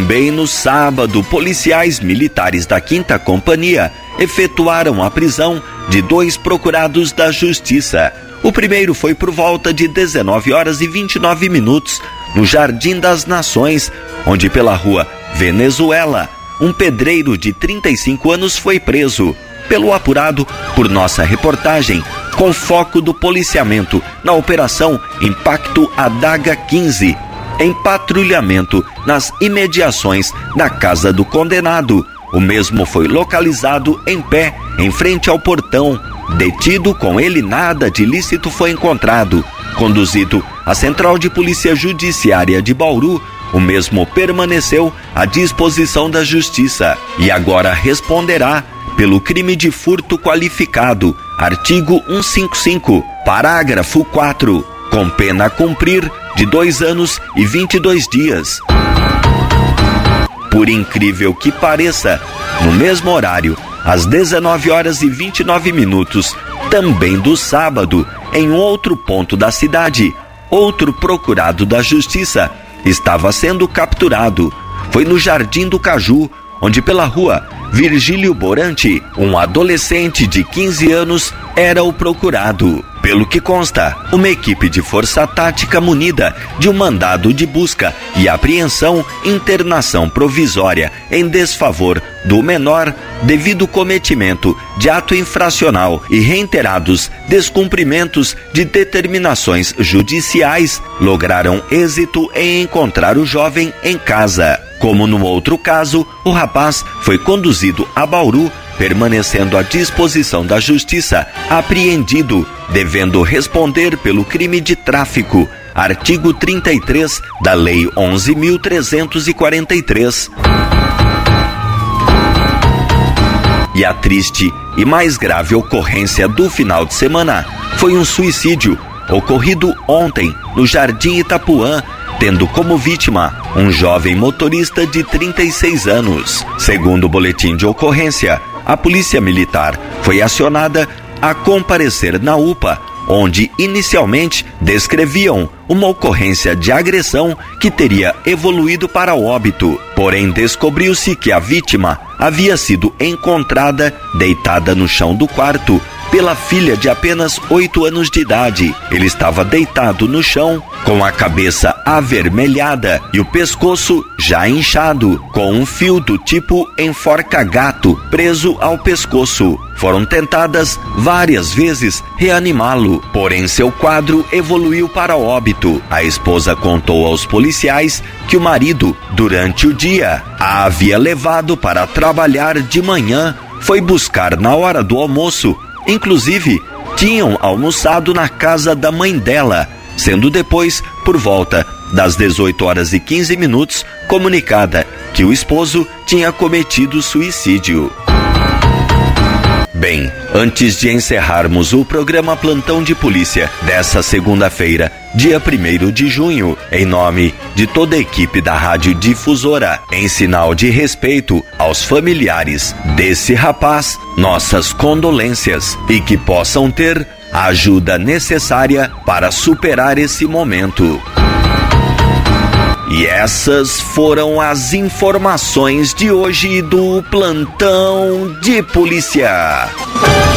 Também no sábado, policiais militares da 5ª Companhia efetuaram a prisão de 2 procurados da Justiça. O primeiro foi por volta de 19h29, no Jardim das Nações, onde pela rua Venezuela, um pedreiro de 35 anos foi preso. Pelo apurado por nossa reportagem, com foco do policiamento na Operação Impacto Adaga 15, em patrulhamento nas imediações da casa do condenado. O mesmo foi localizado em pé, em frente ao portão. Detido, com ele nada de ilícito foi encontrado. Conduzido à Central de Polícia Judiciária de Bauru, o mesmo permaneceu à disposição da Justiça e agora responderá pelo crime de furto qualificado, artigo 155, parágrafo 4, com pena a cumprir de 2 anos e 22 dias. Por incrível que pareça, no mesmo horário, às 19h29, também do sábado, em outro ponto da cidade, outro procurado da Justiça estava sendo capturado. Foi no Jardim do Caju, onde pela rua Virgílio Borante, um adolescente de 15 anos, era o procurado. Pelo que consta, uma equipe de força tática munida de um mandado de busca e apreensão, internação provisória em desfavor do menor devido cometimento de ato infracional e reiterados descumprimentos de determinações judiciais, lograram êxito em encontrar o jovem em casa. Como no outro caso, o rapaz foi conduzido a Bauru, permanecendo à disposição da Justiça, apreendido, devendo responder pelo crime de tráfico, artigo 33 da Lei 11.343. E a triste e mais grave ocorrência do final de semana foi um suicídio ocorrido ontem no Jardim Itapuã, tendo como vítima um jovem motorista de 36 anos. Segundo o boletim de ocorrência, a Polícia Militar foi acionada a comparecer na UPA, onde inicialmente descreviam uma ocorrência de agressão que teria evoluído para óbito. Porém, descobriu-se que a vítima havia sido encontrada deitada no chão do quarto pela filha de apenas 8 anos de idade. Ele estava deitado no chão, com a cabeça avermelhada e o pescoço já inchado, com um fio do tipo enforca-gato preso ao pescoço. Foram tentadas várias vezes reanimá-lo, porém seu quadro evoluiu para óbito. A esposa contou aos policiais que o marido, durante o dia, a havia levado para trabalhar de manhã, foi buscar na hora do almoço. Inclusive, tinham almoçado na casa da mãe dela, sendo depois, por volta das 18h15, comunicada que o esposo tinha cometido suicídio. Bem, antes de encerrarmos o programa Plantão de Polícia dessa segunda-feira, dia 1º de junho, em nome de toda a equipe da Rádio Difusora, em sinal de respeito aos familiares desse rapaz, nossas condolências e que possam ter a ajuda necessária para superar esse momento. E essas foram as informações de hoje do Plantão de Polícia.